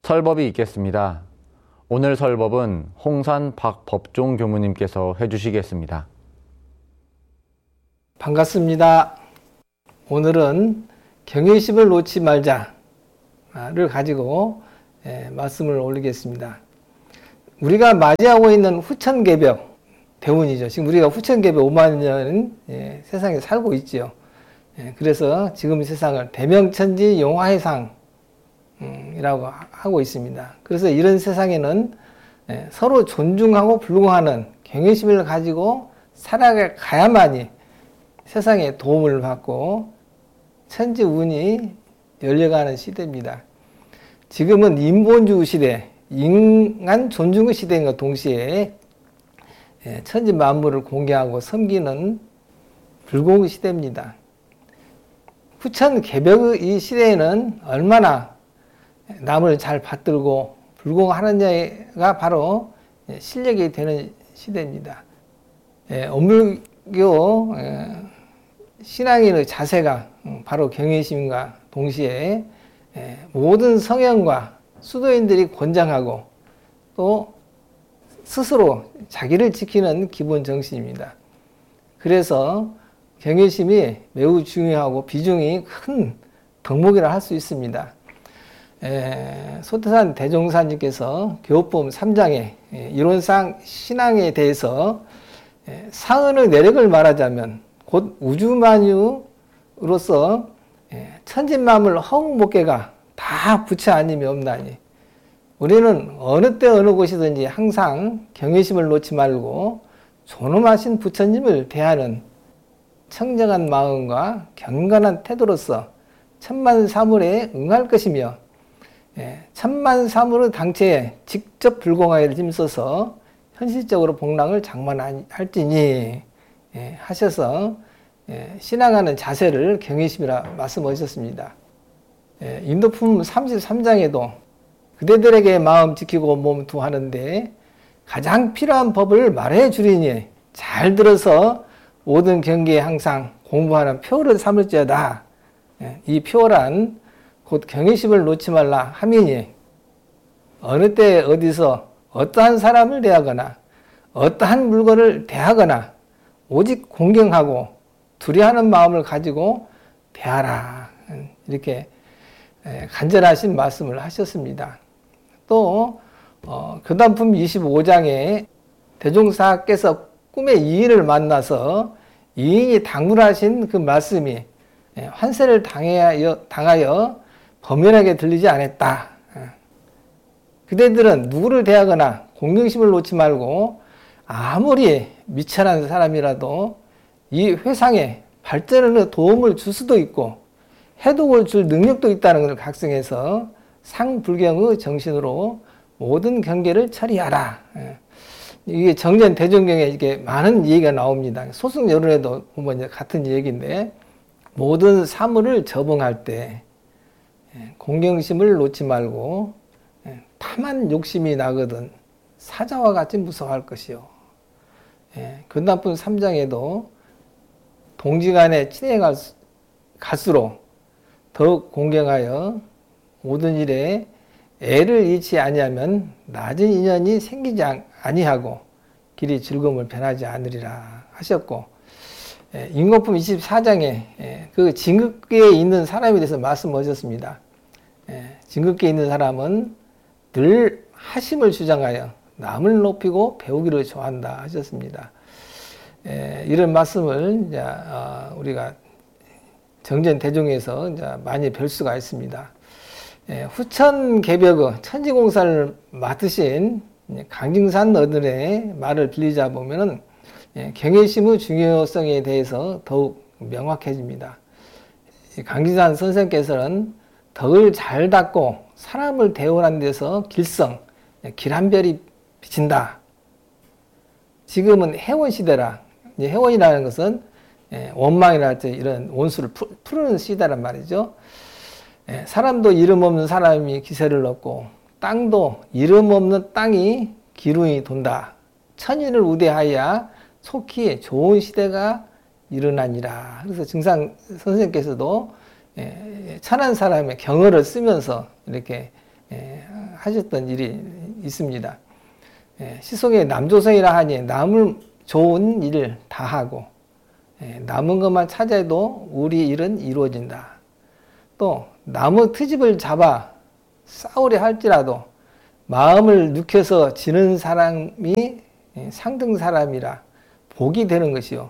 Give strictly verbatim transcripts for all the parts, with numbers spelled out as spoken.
설법이 있겠습니다. 오늘 설법은 홍산 박법종 교무님께서 해주시겠습니다. 반갑습니다. 오늘은 경외심을 놓지 말자를 가지고 말씀을 올리겠습니다. 우리가 맞이하고 있는 후천개벽 대운이죠. 지금 우리가 후천개벽 오만 년 세상에 살고 있지요. 그래서 지금 세상을 대명천지 용화해상 이라고 하고 있습니다. 그래서 이런 세상에는 서로 존중하고 불공하는 경외심을 가지고 살아가야만이 세상에 도움을 받고 천지 운이 열려가는 시대입니다. 지금은 인본주의 시대, 인간 존중의 시대인과 동시에 천지 만물을 공개하고 섬기는 불공의 시대입니다. 후천 개벽의 이 시대에는 얼마나 남을 잘 받들고 불공하느냐가 바로 실력이 되는 시대입니다. 엄불교 신앙인의 자세가 바로 경외심과 동시에 모든 성현과 수도인들이 권장하고 또 스스로 자기를 지키는 기본 정신입니다. 그래서 경외심이 매우 중요하고 비중이 큰 덕목이라 할 수 있습니다. 에, 소태산 대종사님께서 교법 삼 장에 이론상 신앙에 대해서 에, 사은의 내력을 말하자면 곧 우주만유로서 에, 천진만물 허무목계가 다 부처 아님이 없나니 우리는 어느 때 어느 곳이든지 항상 경외심을 놓지 말고 존엄하신 부처님을 대하는 청정한 마음과 경건한 태도로서 천만 사물에 응할 것이며 천만 사물의 당체에 직접 불공하여를 힘써서 현실적으로 복락을 장만할지니 하셔서 신앙하는 자세를 경외심이라 말씀하셨습니다. 인도품 삼십삼 장에도 그대들에게 마음 지키고 몸 두하는데 가장 필요한 법을 말해 주리니 잘 들어서 모든 경계에 항상 공부하는 표를 삼을지어다. 이 표란 곧 경외심을 놓지 말라 함이니 어느 때 어디서 어떠한 사람을 대하거나 어떠한 물건을 대하거나 오직 공경하고 두려워하는 마음을 가지고 대하라. 이렇게 간절하신 말씀을 하셨습니다. 또 어, 교단품 이십오 장에 대종사께서 꿈에 이인을 만나서 이인이 당부하신 그 말씀이 환세를 당하여, 당하여 범연하게 들리지 않았다. 그대들은 누구를 대하거나 공경심을 놓지 말고 아무리 미천한 사람이라도 이 회상에 발전에 도움을 줄 수도 있고 해독을 줄 능력도 있다는 것을 각성해서 상불경의 정신으로 모든 경계를 처리하라. 이게 정전 대종경에 이게 많은 얘기가 나옵니다. 소승여론에도 보면 같은 얘기인데 모든 사물을 접응할 때 공경심을 놓지 말고 탐한 욕심이 나거든 사자와 같이 무서워할 것이요. 근단품 삼 장에도 동지간에 친해 갈수록 더욱 공경하여 모든 일에 애를 잃지 아니하면 낮은 인연이 생기지 아니하고 길이 즐거움을 변하지 않으리라 하셨고 인거품 이십사 장에 그 진극계에 있는 사람에 대해서 말씀하셨습니다. 진극계에 있는 사람은 늘 하심을 주장하여 남을 높이고 배우기를 좋아한다 하셨습니다. 이런 말씀을 우리가 정전 대종에서 많이 뵐 수가 있습니다. 후천 개벽의 천지공사를 맡으신 강증산 어른의 말을 빌리자 보면은 경외심의 중요성에 대해서 더욱 명확해집니다. 강증산 선생께서는 덕을 잘 닦고 사람을 대우하는 데서 길성, 길 한 별이 비친다. 지금은 해원 시대라. 해원이라는 것은 원망이랄지 이런 원수를 푸는 시대란 말이죠. 사람도 이름 없는 사람이 기세를 얻고 땅도 이름 없는 땅이 기운이 돈다. 천인을 우대하여 속히 좋은 시대가 일어나니라. 그래서 증상 선생님께서도 천한 사람의 경어를 쓰면서 이렇게 하셨던 일이 있습니다. 예, 시속의 남조선이라 하니 남을 좋은 일을 다 하고 예, 남은 것만 찾아도 우리 일은 이루어진다. 또 나무 트집을 잡아 싸우려 할지라도 마음을 눕혀서 지는 사람이 상등 사람이라 복이 되는 것이요.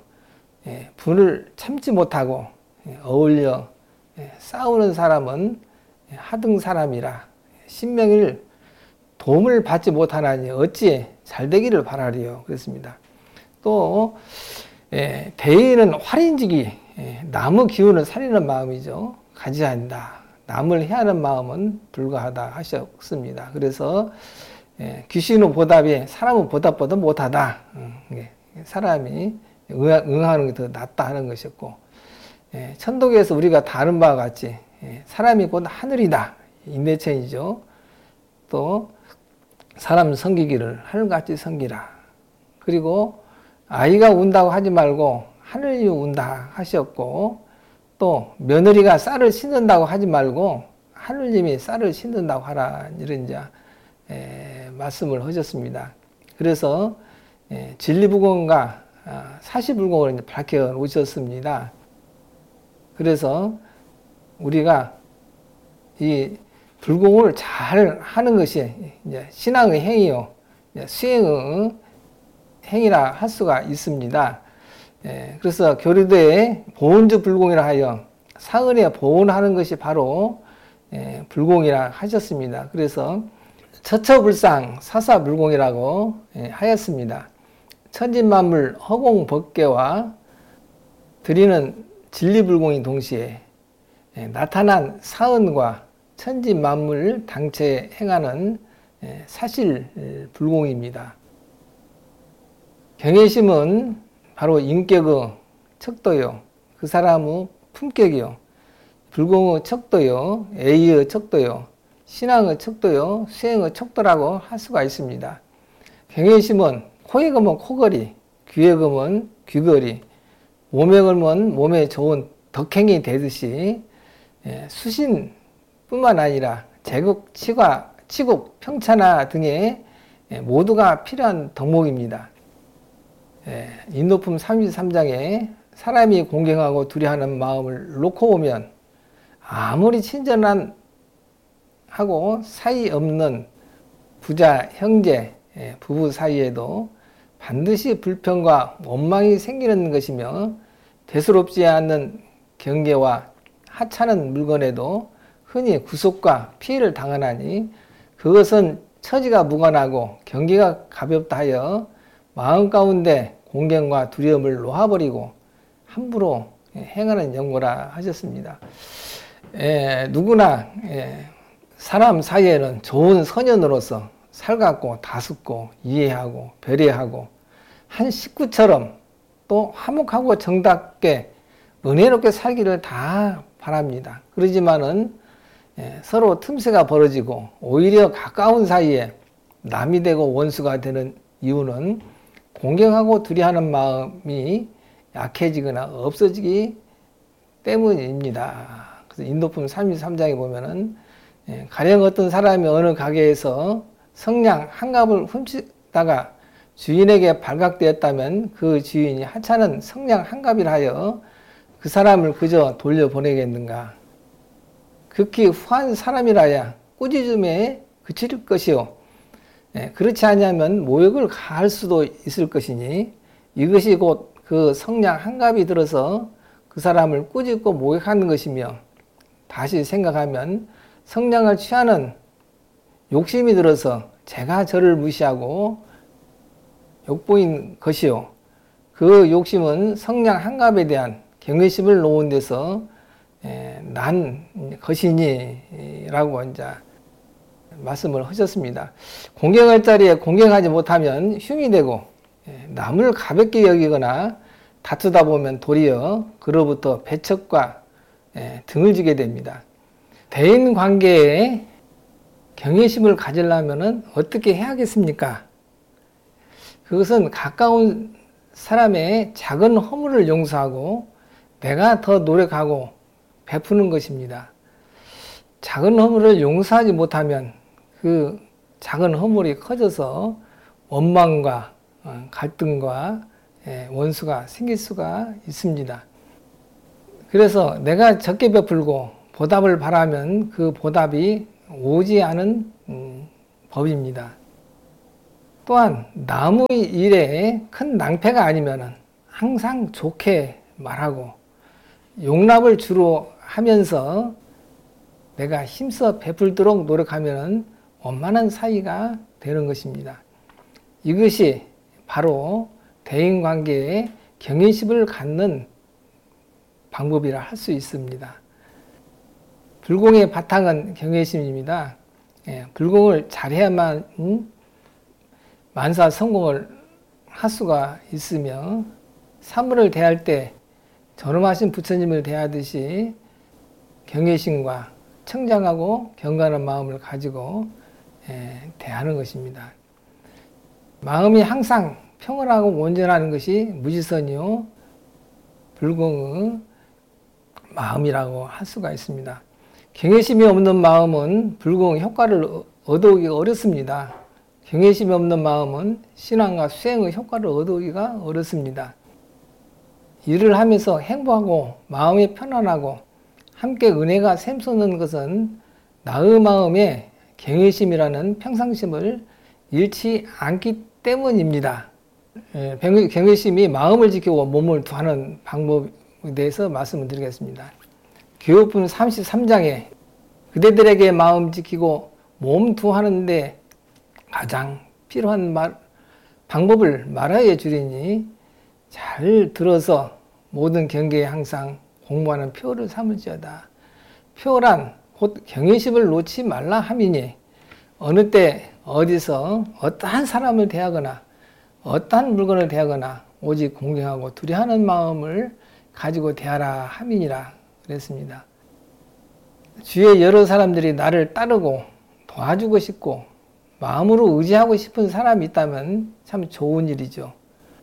분을 참지 못하고 어울려 싸우는 사람은 하등 사람이라 신명일 도움을 받지 못하나니 어찌 잘되기를 바라리요. 그랬습니다. 또 대인은 활인지기 나무 기운을 살리는 마음이죠. 가지야 한다. 남을 해하는 마음은 불가하다 하셨습니다. 그래서 귀신은 보답이 사람은 보답보다 못하다. 사람이 응하는 게 더 낫다 하는 것이었고, 천도교에서 우리가 다른 바와 같이 사람이 곧 하늘이다. 인내천이죠. 또 사람 섬기기를 하늘같이 섬기라. 그리고 아이가 운다고 하지 말고 하늘이 운다 하셨고, 또 며느리가 쌀을 씻는다고 하지 말고 하늘님이 쌀을 씻는다고 하라, 이런 이제 에, 말씀을 하셨습니다. 그래서 에, 진리불공과 아, 사시불공을 이제 밝혀 오셨습니다. 그래서 우리가 이 불공을 잘 하는 것이 이제 신앙의 행위요, 수행의 행위라 할 수가 있습니다. 예, 그래서 교리도에 보온주 불공이라 하여 사은에 보온하는 것이 바로 예, 불공이라 하셨습니다. 그래서 처처불상 사사불공이라고 예, 하였습니다. 천진만물 허공법계와 드리는 진리불공인 동시에 예, 나타난 사은과 천진만물 당체 행하는 예, 사실불공입니다. 경외심은 바로 인격의 척도요, 그 사람의 품격이요, 불공의 척도요, 애의 척도요, 신앙의 척도요, 수행의 척도라고 할 수가 있습니다. 경외심은 코에 걸면 코걸이, 귀에 걸면 귀걸이, 몸에 걸면 몸에 좋은 덕행이 되듯이 수신뿐만 아니라 제국, 치과, 치국, 평차나 등의 모두가 필요한 덕목입니다. 인도품 삼십삼 장에 사람이 공경하고 두려워하는 마음을 놓고 보면 아무리 친절한 하고 사이 없는 부자, 형제, 부부 사이에도 반드시 불평과 원망이 생기는 것이며 대수롭지 않는 경계와 하찮은 물건에도 흔히 구속과 피해를 당하나니 그것은 처지가 무관하고 경계가 가볍다 하여 마음 가운데 공경과 두려움을 놓아버리고 함부로 행하는 연고라 하셨습니다. 에, 누구나 에, 사람 사이에는 좋은 선연으로서 살갑고 다습고 이해하고 배려하고 한 식구처럼 또 화목하고 정답게 은혜롭게 살기를 다 바랍니다. 그러지만은 에, 서로 틈새가 벌어지고 오히려 가까운 사이에 남이 되고 원수가 되는 이유는 공경하고 두려워하는 마음이 약해지거나 없어지기 때문입니다. 그래서 인도품 삼십삼 장에 보면은 가령 어떤 사람이 어느 가게에서 성냥 한 갑을 훔치다가 주인에게 발각되었다면 그 주인이 하찮은 성냥 한 갑이라 하여 그 사람을 그저 돌려보내겠는가. 극히 후한 사람이라야 꾸짖음에 그칠 것이요. 예, 그렇지 않으면 모욕을 가할 수도 있을 것이니 이것이 곧 그 성냥 한갑이 들어서 그 사람을 꾸짖고 모욕하는 것이며 다시 생각하면 성냥을 취하는 욕심이 들어서 제가 저를 무시하고 욕보인 것이요. 그 욕심은 성냥 한갑에 대한 경외심을 놓은 데서 예, 난 것이니 라고 이제 말씀을 하셨습니다. 공경할 자리에 공경하지 못하면 흉이 되고 남을 가볍게 여기거나 다투다 보면 도리어 그로부터 배척과 등을 지게 됩니다. 대인 관계에 경외심을 가지려면 어떻게 해야겠습니까? 그것은 가까운 사람의 작은 허물을 용서하고 내가 더 노력하고 베푸는 것입니다. 작은 허물을 용서하지 못하면 그 작은 허물이 커져서 원망과 갈등과 원수가 생길 수가 있습니다. 그래서 내가 적게 베풀고 보답을 바라면 그 보답이 오지 않은 법입니다. 또한 남의 일에 큰 낭패가 아니면 항상 좋게 말하고 용납을 주로 하면서 내가 힘써 베풀도록 노력하면 원만한 사이가 되는 것입니다. 이것이 바로 대인관계에 경외심을 갖는 방법이라 할 수 있습니다. 불공의 바탕은 경외심입니다. 예, 불공을 잘해야만 음, 만사 성공을 할 수가 있으며 사물을 대할 때 존엄하신 부처님을 대하듯이 경외심과 청정하고 경건한 마음을 가지고 예, 대하는 것입니다. 마음이 항상 평온하고 온전하는 것이 무지선이요 불공의 마음이라고 할 수가 있습니다. 경외심이 없는 마음은 불공의 효과를 얻어오기가 어렵습니다. 경외심이 없는 마음은 신앙과 수행의 효과를 얻어오기가 어렵습니다. 일을 하면서 행복하고 마음이 편안하고 함께 은혜가 샘솟는 것은 나의 마음에 경외심이라는 평상심을 잃지 않기 때문입니다. 경외심이 마음을 지키고 몸을 두하는 방법에 대해서 말씀을 드리겠습니다. 교육분 삼십삼 장에 그대들에게 마음 지키고 몸 두하는데 가장 필요한 말, 방법을 말하여 주리니 잘 들어서 모든 경계에 항상 공부하는 표를 삼을지어다. 표란 곧 경외심을 놓지 말라 함이니 어느 때 어디서 어떠한 사람을 대하거나 어떠한 물건을 대하거나 오직 공경하고 두려워하는 마음을 가지고 대하라 함이니라 그랬습니다. 주위에 여러 사람들이 나를 따르고 도와주고 싶고 마음으로 의지하고 싶은 사람이 있다면 참 좋은 일이죠.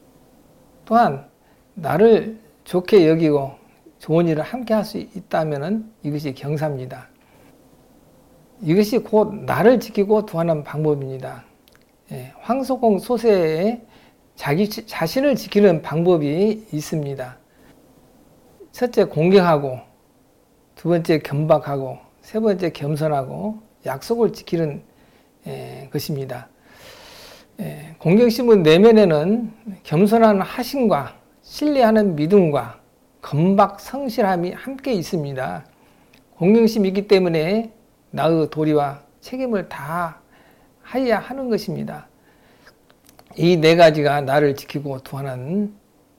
또한 나를 좋게 여기고 좋은 일을 함께 할 수 있다면 이것이 경사입니다. 이것이 곧 나를 지키고 도하는 방법입니다. 예, 황소공 소세에 자기 자신을 지키는 방법이 있습니다. 첫째 공경하고, 두 번째 겸박하고, 세 번째 겸손하고 약속을 지키는 예, 것입니다. 예, 공경심은 내면에는 겸손한 하심과 신뢰하는 믿음과 건박 성실함이 함께 있습니다. 공경심이 있기 때문에 나의 도리와 책임을 다 하여야 하는 것입니다. 이 네 가지가 나를 지키고 도하는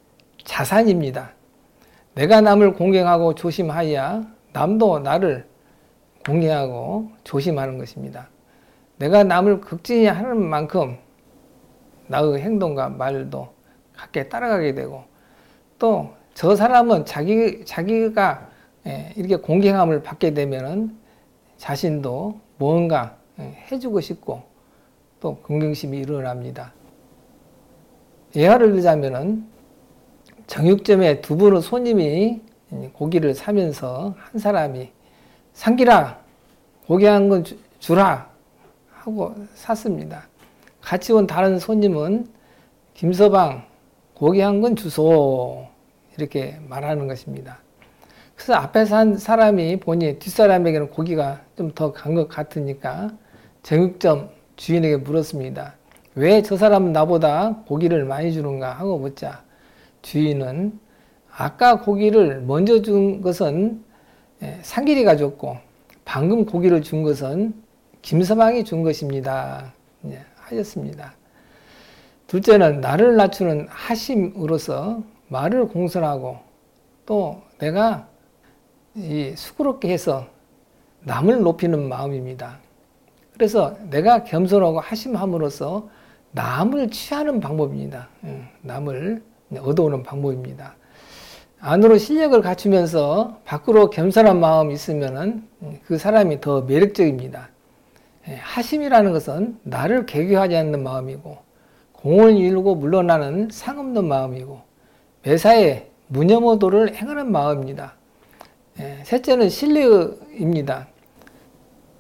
자산입니다. 내가 남을 공경하고 조심하여야 남도 나를 공경하고 조심하는 것입니다. 내가 남을 극진히 하는 만큼 나의 행동과 말도 같게 따라가게 되고 또 저 사람은 자기, 자기가 이렇게 공경함을 받게 되면은 자신도 뭔가 해주고 싶고 또 긍정심이 일어납니다. 예화를 들자면은 정육점에 두 분의 손님이 고기를 사면서 한 사람이 상기라 고기 한 건 주라 하고 샀습니다. 같이 온 다른 손님은 김서방 고기 한 건 주소 이렇게 말하는 것입니다. 그래서 앞에 산 사람이 보니 뒷사람에게는 고기가 좀 더 간 것 같으니까 정육점 주인에게 물었습니다. 왜 저 사람은 나보다 고기를 많이 주는가 하고 묻자 주인은 아까 고기를 먼저 준 것은 상길이가 줬고 방금 고기를 준 것은 김서방이 준 것입니다 하였습니다. 둘째는 나를 낮추는 하심으로서 말을 공손하고 또 내가 이 수고롭게 해서 남을 높이는 마음입니다. 그래서 내가 겸손하고 하심함으로써 남을 취하는 방법입니다. 남을 얻어오는 방법입니다. 안으로 실력을 갖추면서 밖으로 겸손한 마음이 있으면 그 사람이 더 매력적입니다. 하심이라는 것은 나를 계교하지 않는 마음이고 공을 이루고 물러나는 상없는 마음이고 매사에 무념호도를 행하는 마음입니다. 셋째는 신뢰입니다.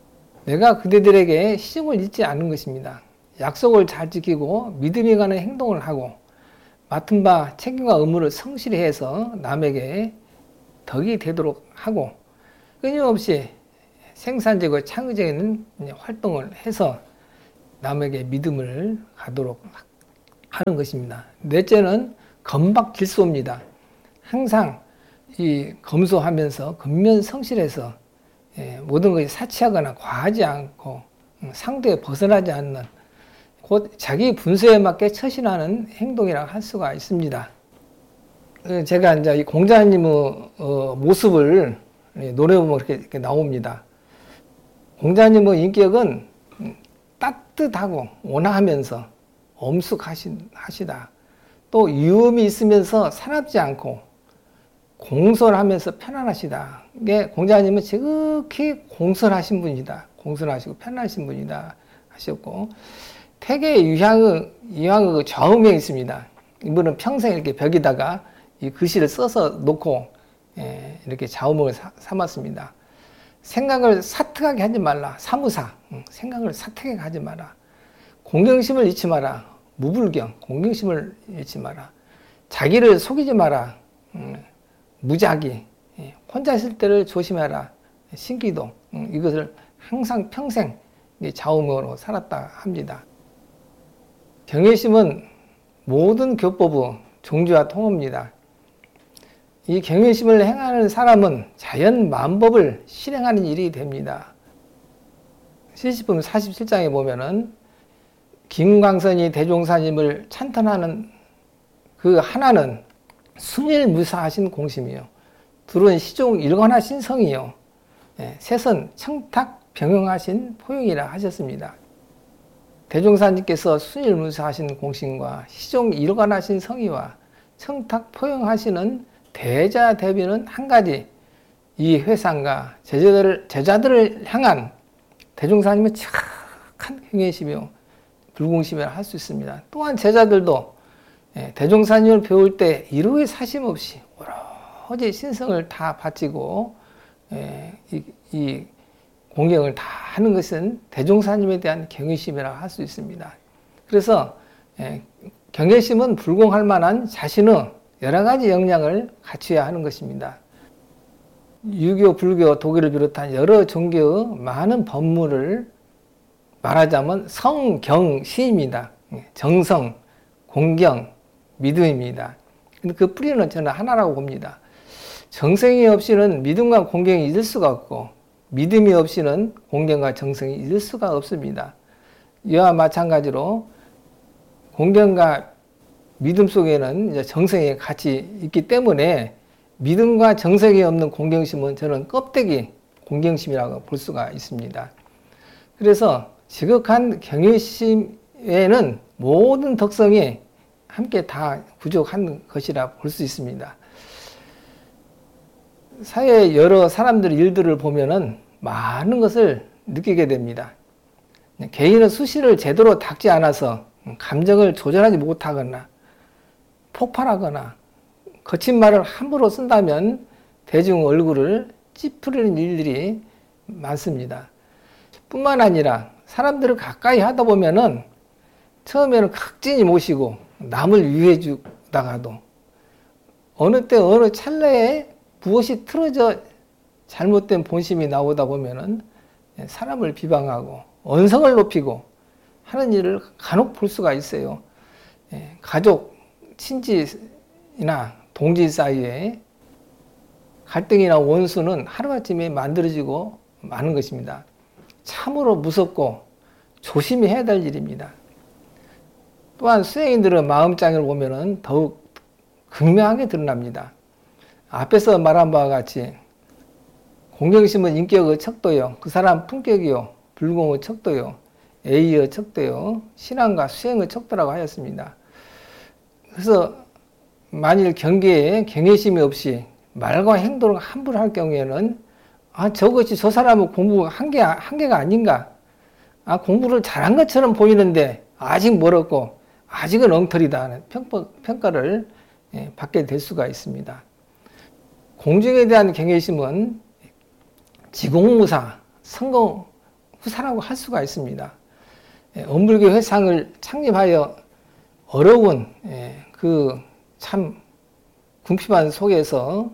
내가 그대들에게 시중을 잊지 않는 것입니다. 약속을 잘 지키고 믿음이 가는 행동을 하고 맡은 바 책임과 의무를 성실히 해서 남에게 덕이 되도록 하고 끊임없이 생산적이고 창의적인 활동을 해서 남에게 믿음을 가도록 하는 것입니다. 넷째는 건박질소입니다. 항상 이 검소하면서 근면 성실해서 모든 것이 사치하거나 과하지 않고 상도에 벗어나지 않는 곧 자기 분수에 맞게 처신하는 행동이라고 할 수가 있습니다. 제가 이제 이 공자님의 모습을 노래 보면 그렇게, 이렇게 나옵니다. 공자님의 인격은 따뜻하고 온화하면서 엄숙하시다. 또 유음이 있으면서 사납지 않고 공손하면서 편안하시다. 이게 공자님은 지극히 공손하신 분이다. 공손하시고 편안하신 분이다 하셨고, 태계 유향의, 유향의 좌우명이 있습니다. 이분은 평생 이렇게 벽에다가 이 글씨를 써서 놓고 예, 이렇게 좌우명을 사, 삼았습니다. 생각을 사특하게 하지 말라. 사무사. 응, 생각을 사특하게 하지 마라. 공경심을 잃지 마라. 무불경. 공경심을 잃지 마라. 자기를 속이지 마라. 응, 무자기. 예, 혼자 있을 때를 조심해라. 신기도. 응, 이것을 항상 평생 좌우명으로 살았다 합니다. 경외심은 모든 교법의 종주와 통합니다. 이 경외심을 행하는 사람은 자연 만법을 실행하는 일이 됩니다. 시시품 사십칠 장에 보면은 김광선이 대종사님을 찬탄하는 그 하나는 순일무사하신 공심이요. 둘은 시종 일관하신 성이요. 예, 셋은 청탁 병용하신 포용이라 하셨습니다. 대종사님께서 순일무사하신 공심과 시종 일관하신 성의와 청탁 포용하시는 대자 대비는 한 가지, 이 회상과 제자들을, 제자들을 향한 대종사님의 착한 경외심이요 불공심이라 할 수 있습니다. 또한 제자들도 대종사님을 배울 때 이루의 사심 없이 오로지 신성을 다 바치고 이, 이 공경을 다 하는 것은 대종사님에 대한 경외심이라 할 수 있습니다. 그래서 경외심은 불공할 만한 자신의 여러 가지 역량을 갖춰야 하는 것입니다. 유교, 불교, 도교를 비롯한 여러 종교의 많은 법문을 말하자면 성경시입니다. 정성, 공경, 믿음입니다. 근데 그 뿌리는 저는 하나라고 봅니다. 정성이 없이는 믿음과 공경이 있을 수가 없고, 믿음이 없이는 공경과 정성이 있을 수가 없습니다. 이와 마찬가지로 공경과 믿음 속에는 이제 정성이 같이 있기 때문에 믿음과 정성이 없는 공경심은 저는 껍데기 공경심이라고 볼 수가 있습니다. 그래서 지극한 경외심에는 모든 덕성이 함께 다 부족한 것이라 볼 수 있습니다. 사회의 여러 사람들의 일들을 보면은 많은 것을 느끼게 됩니다. 개인의 수시를 제대로 닦지 않아서 감정을 조절하지 못하거나 폭발하거나 거친 말을 함부로 쓴다면 대중 얼굴을 찌푸리는 일들이 많습니다. 뿐만 아니라 사람들을 가까이 하다 보면은 처음에는 극진히 모시고 남을 위해 주다가도 어느 때 어느 찰나에 무엇이 틀어져 잘못된 본심이 나오다 보면은 사람을 비방하고 언성을 높이고 하는 일을 간혹 볼 수가 있어요. 가족, 친지나 동지 사이에 갈등이나 원수는 하루아침에 만들어지고 마는 것입니다. 참으로 무섭고 조심히 해야 될 일입니다. 또한 수행인들의 마음장애를 보면은 더욱 극명하게 드러납니다. 앞에서 말한 바와 같이 공경심은 인격의 척도요, 그 사람 품격이요, 불공의 척도요, 애의의 척도요, 신앙과 수행의 척도라고 하였습니다. 그래서 만일 경계에 경외심이 없이 말과 행동을 함부로 할 경우에는 아 저것이 저 사람은 공부 한계, 한계가 아닌가, 아 공부를 잘한 것처럼 보이는데 아직 멀었고 아직은 엉터리다 하는 평가, 평가를 예, 받게 될 수가 있습니다. 공중에 대한 경외심은 지공무사, 성공, 후사라고 할 수가 있습니다. 예, 엄불교 회상을 창립하여 어려운 예, 그 참 궁핍한 속에서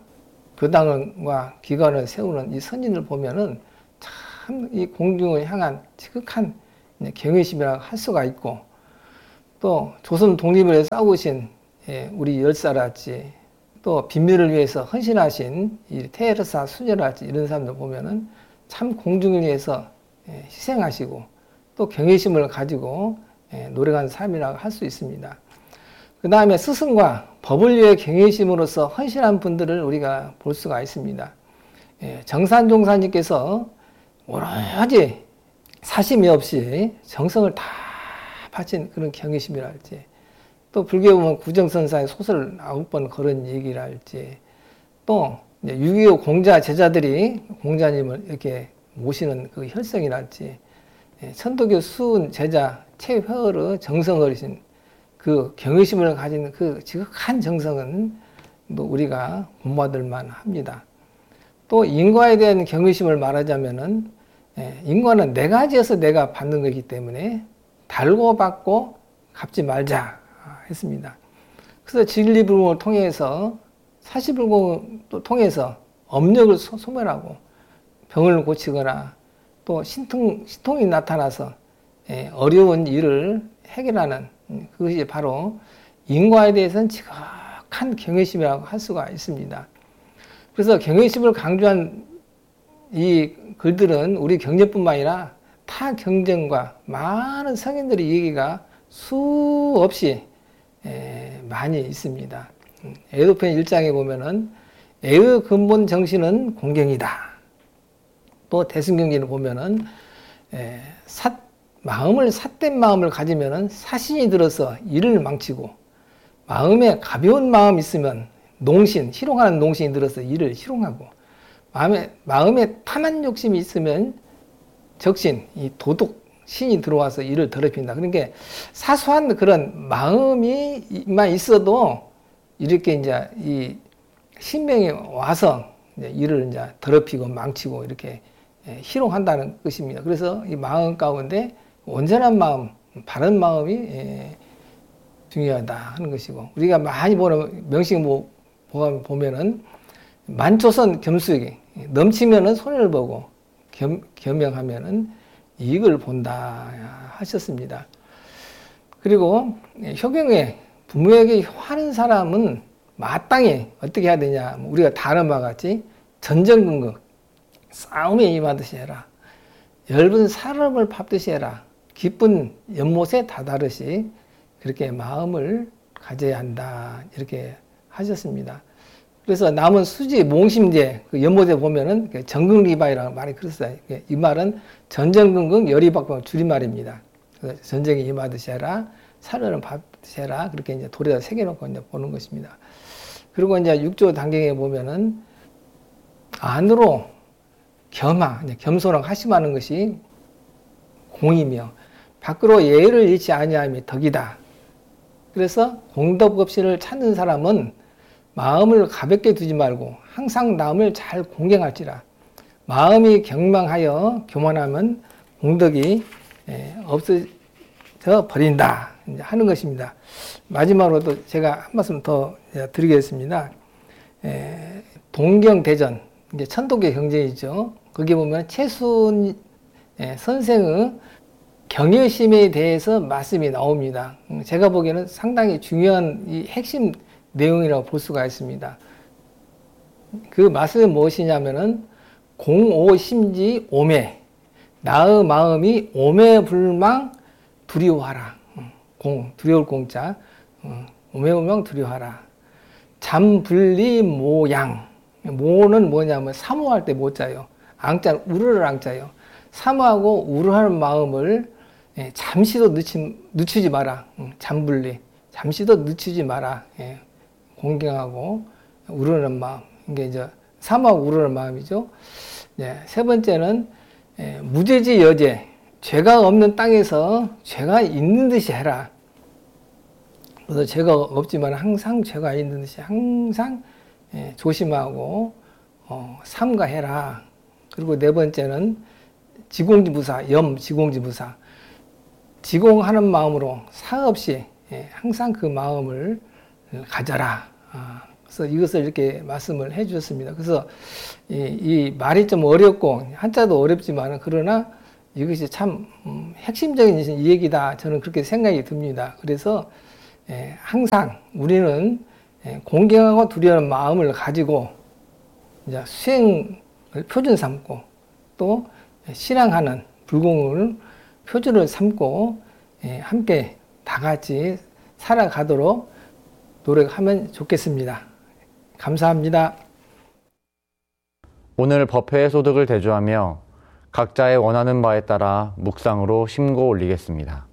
교당과 기관을 세우는 이 선진을 보면은 참 이 공중을 향한 지극한 경외심이라고 할 수가 있고, 또 조선 독립을 위해 싸우신 예, 우리 열사랄지, 또 빈민을 위해서 헌신하신 이 테레사 수녀랄지 이런 사람들 보면은 참 공중을 위해서 예, 희생하시고 또 경외심을 가지고 예, 노력한 삶이라고 할 수 있습니다. 그 다음에 스승과 법을 위해 경외심으로써 헌신한 분들을 우리가 볼 수가 있습니다. 예, 정산종사님께서 오로지 사심이 없이 정성을 다 바친 그런 경외심이랄지, 또 불교에 보면 구정선사의 소설 아홉 번 그런 얘기랄지, 또 육이오 공자 제자들이 공자님을 이렇게 모시는 그 혈성이랄지, 천도교 수은 제자 최회어의 정성어리신 그 경외심을 가진 그 지극한 정성은 또 우리가 본받을 만합니다. 또 인과에 대한 경외심을 말하자면은 인과는 내가 지어서 내가 받는 거기 때문에 달고 받고 갚지 말자 했습니다. 그래서 진리불공을 통해서 사시불공을 통해서 업력을 소멸하고 병을 고치거나 또 신통, 신통이 나타나서 어려운 일을 해결하는 그것이 바로 인과에 대해서는 지극한 경외심이라고 할 수가 있습니다. 그래서 경외심을 강조한 이 글들은 우리 경제뿐만 아니라 타 경전과 많은 성인들의 얘기가 수없이 많이 있습니다. 애도편 일 장에 보면은 애의 근본 정신은 공경이다. 또 대승경기를 보면은 사, 마음을 삿된 마음을 가지면은 사신이 들어서 일을 망치고, 마음에 가벼운 마음이 있으면 농신, 희롱하는 농신이 들어서 일을 희롱하고, 마음에, 마음에 탐한 욕심이 있으면 적신, 이 도둑, 신이 들어와서 일을 더럽힌다. 그러니까 사소한 그런 마음이만 있어도 이렇게 이제 이 신명이 와서 이제 일을 이제 더럽히고 망치고 이렇게 희롱한다는 것입니다. 그래서 이 마음 가운데 온전한 마음, 바른 마음이 중요하다 하는 것이고, 우리가 많이 보는 명식 보면은 만초선 겸수기, 넘치면은 손해를 보고 겸, 겸영하면은 이익을 본다 하셨습니다. 그리고 효경에 부모에게 화는 사람은 마땅히 어떻게 해야 되냐, 우리가 다른 바와 같이 전전긍긍 싸움에 임하듯이 해라, 엷은 사람을 밟듯이 해라, 기쁜 연못에 다다르시 그렇게 마음을 가져야 한다 이렇게 하셨습니다. 그래서 남은 수지 몽심제 그 연못에 보면은 전긍리바이라는 말이 그랬어요. 이 말은 전전긍긍 열이박박 줄임말입니다. 전쟁에 임하듯이 해라, 사르는 밟듯이 해라, 그렇게 이제 돌에다 새겨놓고 이제 보는 것입니다. 그리고 이제 육조 단경에 보면은 안으로 겸하, 겸손하고 하심하는 것이 공이며 밖으로 예의를 잃지 아니함이 덕이다. 그래서 공덕업신을 찾는 사람은 마음을 가볍게 두지 말고 항상 남을 잘 공경할지라. 마음이 경망하여 교만하면 공덕이 없어져 버린다 하는 것입니다. 마지막으로도 제가 한 말씀 더 드리겠습니다. 동경대전, 이제 천도교 경전이죠. 거기 보면 최순 선생의 경외심에 대해서 말씀이 나옵니다. 제가 보기에는 상당히 중요한 이 핵심 내용이라고 볼 수가 있습니다. 그 말씀은 무엇이냐면은 공오심지 오매, 나의 마음이 오매불망 두려워하라. 공, 두려울 공자, 오매불망 두려워하라. 잠불리 모양, 모는 뭐냐면 사모할 때 모자요. 앙자는 우르를 앙자요. 사모하고 우르하는 마음을 잠시도 늦치, 늦추지 마라. 잠불리, 잠시도 늦추지 마라. 공경하고 우르는 마음, 이게 이제 사모하고 우르는 마음이죠. 네, 세 번째는 예, 무죄지 여제, 죄가 없는 땅에서 죄가 있는 듯이 해라. 그래서 죄가 없지만 항상 죄가 있는 듯이 항상 예, 조심하고 어, 삼가해라. 그리고 네 번째는 지공지부사, 염 지공지부사. 지공하는 마음으로 사없이 예, 항상 그 마음을 가져라. 아, 그래서 이것을 이렇게 말씀을 해 주셨습니다. 그래서 이, 이 말이 좀 어렵고 한자도 어렵지만 그러나 이것이 참 음, 핵심적인 이 얘기다. 저는 그렇게 생각이 듭니다. 그래서 예, 항상 우리는 예, 공경하고 두려운 마음을 가지고 이제 수행을 표준 삼고 또 신앙하는 불공을 표준을 삼고 예, 함께 다 같이 살아가도록 노력하면 좋겠습니다. 감사합니다. 오늘 법회의 소득을 대조하며 각자의 원하는 바에 따라 묵상으로 심고 올리겠습니다.